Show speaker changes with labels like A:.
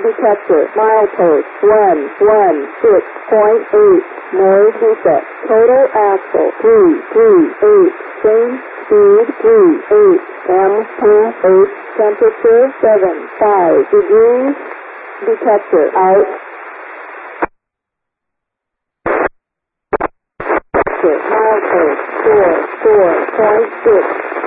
A: detector, milepost 116.8, noise defect, total axle 338, change speed 38, M28, temperature 75 degrees, detector out, milepost 4.6.